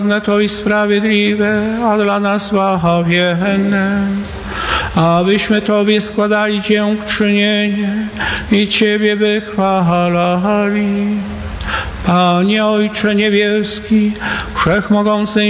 to i sprawiedliwe, a dla nas zbawienne, abyśmy Tobie składali dziękczynienie i Ciebie wychwalali. Panie Ojcze Niebieski, Wszechmogący